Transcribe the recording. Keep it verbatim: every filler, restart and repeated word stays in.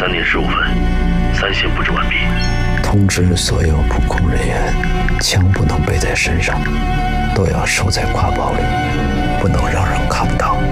三点十五分，三线布置完毕。 通知所有布控人员，枪不能背在身上，都要收在挎包里，不能让人看到。